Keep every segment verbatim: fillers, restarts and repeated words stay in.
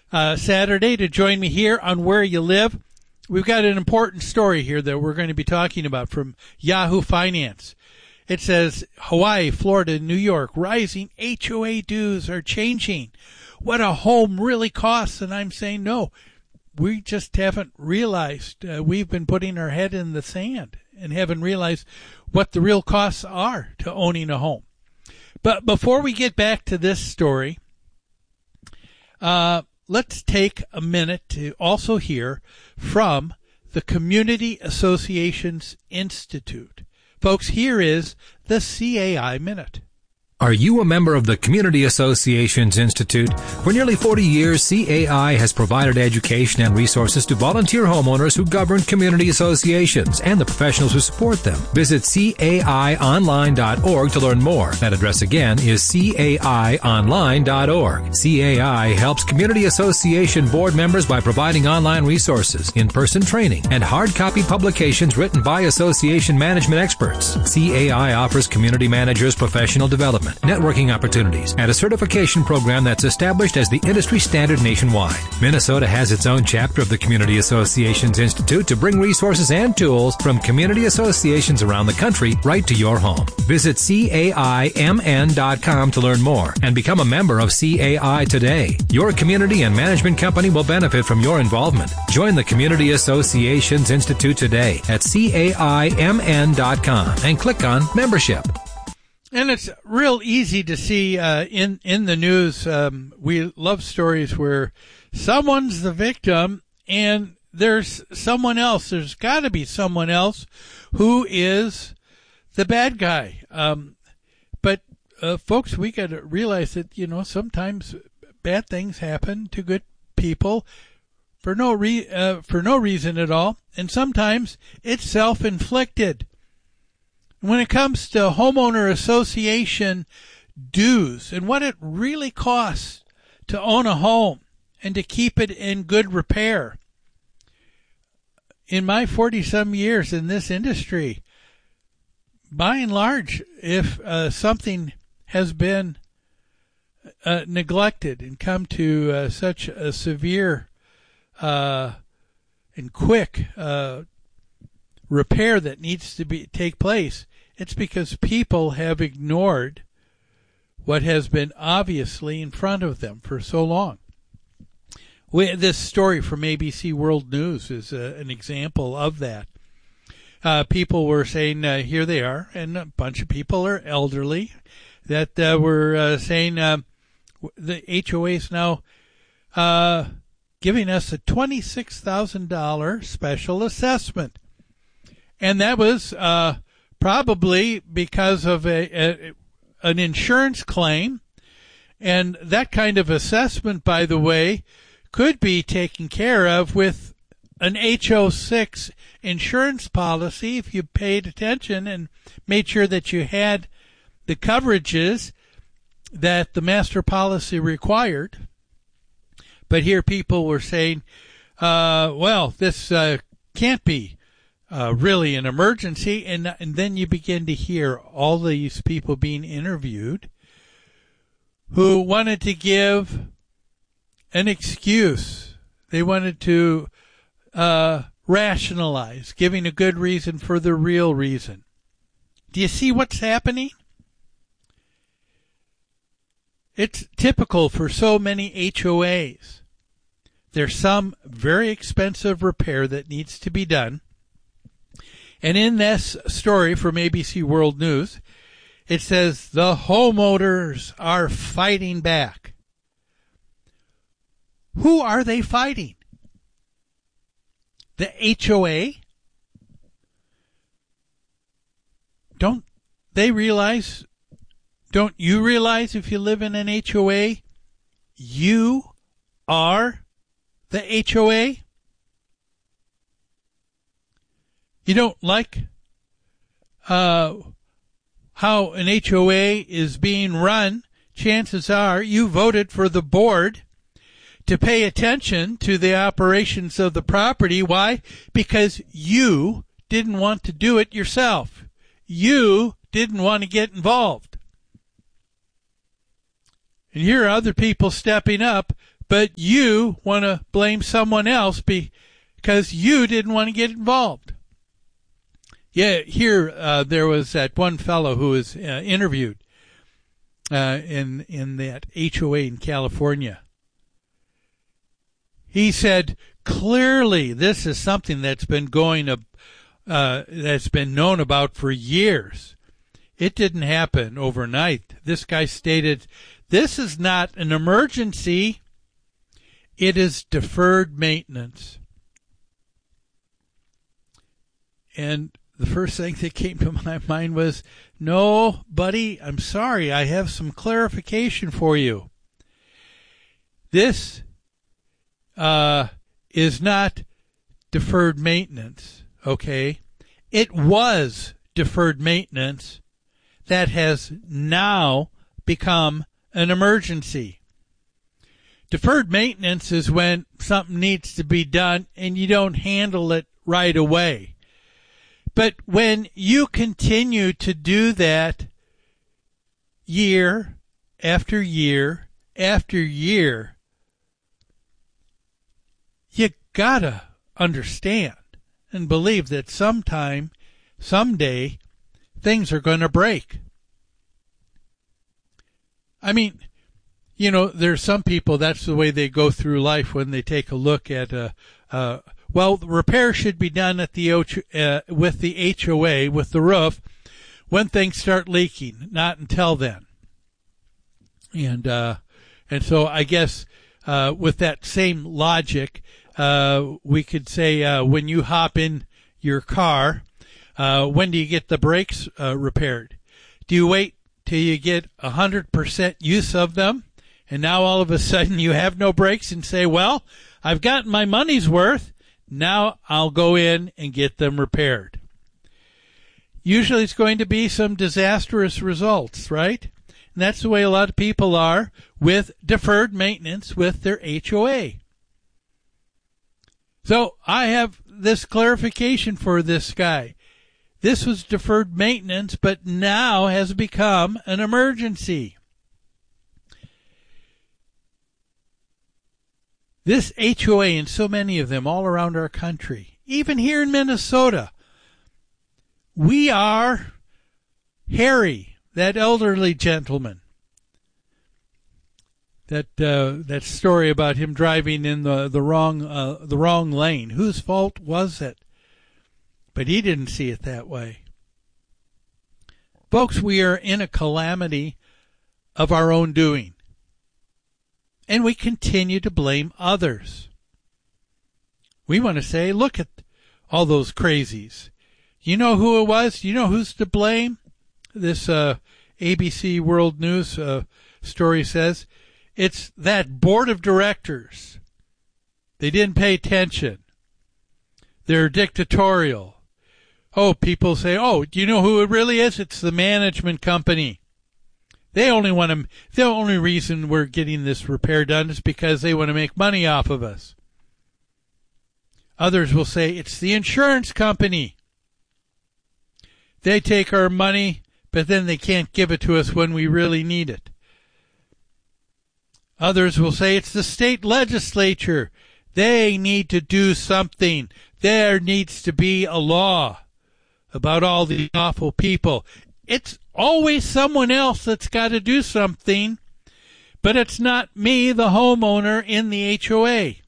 uh, Saturday to join me here on Where You Live. We've got an important story here that we're going to be talking about from Yahoo Finance. It says Hawaii, Florida, New York, rising H O A dues are changing what a home really costs. And I'm saying, no, we just haven't realized. Uh, we've been putting our head in the sand and haven't realized what the real costs are to owning a home. But before we get back to this story, uh, let's take a minute to also hear from the Community Associations Institute. Folks, here is the C A I Minute. Are you a member of the Community Associations Institute? For nearly forty years, C A I has provided education and resources to volunteer homeowners who govern community associations and the professionals who support them. Visit C A I online dot org to learn more. That address again is C A I online dot org. C A I helps community association board members by providing online resources, in-person training, and hard copy publications written by association management experts. C A I offers community managers professional development, networking opportunities, and a certification program that's established as the industry standard nationwide. Minnesota has its own chapter of the Community Associations Institute to bring resources and tools from community associations around the country right to your home. Visit C A I M N dot com to learn more and become a member of C A I today. Your community and management company will benefit from your involvement. Join the Community Associations Institute today at C A I M N dot com and click on Membership. And it's real easy to see uh, in, in the news. Um, we love stories where someone's the victim and there's someone else. There's got to be someone else who is the bad guy. Um, but, uh, folks, we got to realize that, you know, sometimes bad things happen to good people for no re- uh, for no reason at all. And sometimes it's self-inflicted. When it comes to homeowner association dues and what it really costs to own a home and to keep it in good repair, in my forty-some years in this industry, by and large, if uh, something has been uh, neglected and come to uh, such a severe uh, and quick uh repair that needs to be take place, it's because people have ignored what has been obviously in front of them for so long. We, this story from A B C World News is a, an example of that. Uh, people were saying, uh, here they are, and a bunch of people are elderly, that uh, were uh, saying uh, the H O A is now uh, giving us a twenty-six thousand dollars special assessment. And that was uh, probably because of a, a an insurance claim. And that kind of assessment, by the way, could be taken care of with an H O six insurance policy if you paid attention and made sure that you had the coverages that the master policy required. But here people were saying, uh, well, this uh, can't be Uh, really an emergency, and and then you begin to hear all these people being interviewed who wanted to give an excuse. They wanted to uh, rationalize, giving a good reason for the real reason. Do you see what's happening? It's typical for so many H O As. There's some very expensive repair that needs to be done. And in this story from A B C World News, it says the homeowners are fighting back. Who are they fighting? The H O A? Don't they realize, don't you realize if you live in an H O A, you are the H O A? You don't like uh, how an H O A is being run, chances are you voted for the board to pay attention to the operations of the property. Why? Because you didn't want to do it yourself. You didn't want to get involved. And here are other people stepping up, but you want to blame someone else because you didn't want to get involved. Yeah, here uh, there was that one fellow who was uh, interviewed uh, in in that H O A in California. He said, clearly this is something that's been going uh, uh, that's been known about for years. It didn't happen overnight. This guy stated, this is not an emergency. It is deferred maintenance. And the first thing that came to my mind was, no, buddy, I'm sorry. I have some clarification for you. This uh, is not deferred maintenance, okay? It was deferred maintenance that has now become an emergency. Deferred maintenance is when something needs to be done and you don't handle it right away. But when you continue to do that year after year after year, you gotta understand and believe that sometime, someday, things are going to break. I mean, you know, there's some people, that's the way they go through life when they take a look at, uh, uh, well, the repair should be done at the uh, with the H O A, with the roof, when things start leaking, not until then. And, uh, and so I guess, uh, with that same logic, uh, we could say, uh, when you hop in your car, uh, when do you get the brakes, uh, repaired? Do you wait till you get a hundred percent use of them? And now all of a sudden you have no brakes and say, well, I've gotten my money's worth. Now I'll go in and get them repaired. Usually it's going to be some disastrous results, right? And that's the way a lot of people are with deferred maintenance with their H O A. So I have this clarification for this guy. This was deferred maintenance, but now has become an emergency. This H O A, and so many of them all around our country, even here in Minnesota, we are Harry, that elderly gentleman. That uh, that story about him driving in the the wrong uh, the wrong lane. Whose fault was it? But he didn't see it that way. Folks, we are in a calamity of our own doing. And we continue to blame others. We want to say, look at all those crazies. You know who it was? You know who's to blame? This uh, A B C World News uh, story says it's that board of directors. They didn't pay attention. They're dictatorial. Oh, people say, oh, do you know who it really is? It's the management company. They only want to, the only reason we're getting this repair done is because they want to make money off of us. Others will say it's the insurance company. They take our money, but then they can't give it to us when we really need it. Others will say it's the state legislature. They need to do something. There needs to be a law about all these awful people. It's always someone else that's got to do something, but it's not me, the homeowner, in the H O A.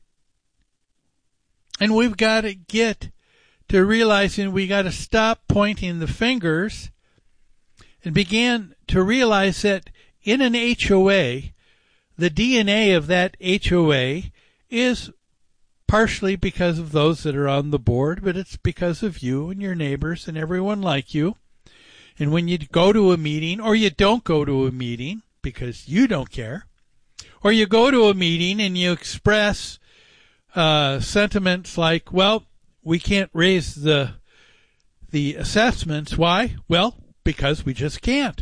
And we've got to get to realizing we got to stop pointing the fingers and begin to realize that in an H O A, the D N A of that H O A is partially because of those that are on the board, but it's because of you and your neighbors and everyone like you. And when you go to a meeting, or you don't go to a meeting because you don't care, or you go to a meeting and you express uh, sentiments like, well, we can't raise the the assessments. Why? Well, because we just can't.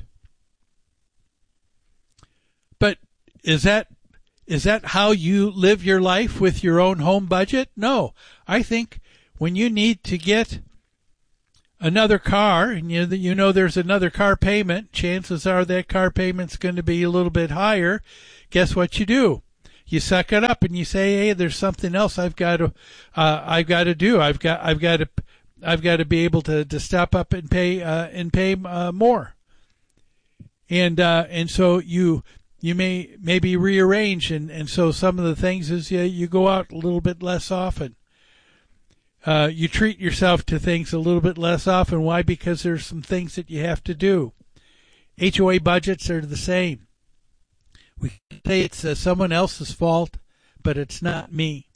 But is that is that how you live your life with your own home budget? No. I think when you need to get another car, and you, you know there's another car payment, chances are that car payment's going to be a little bit higher. Guess what you do? you suck it up and you say, hey, there's something else I've got to, uh, I've got to do. I've got, I've got to, I've got to be able to, to step up and pay, uh, and pay, uh, more. And, uh, and so you, you may, maybe rearrange. And, and so some of the things is you, you go out a little bit less often. Uh, you treat yourself to things a little bit less often. Why? Because there's some things that you have to do. H O A budgets are the same. We say it's uh, someone else's fault, but it's not me.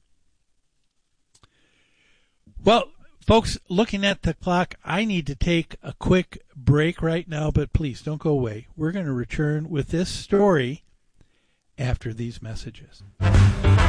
Well, folks, looking at the clock, I need to take a quick break right now, but please don't go away. We're going to return with this story after these messages.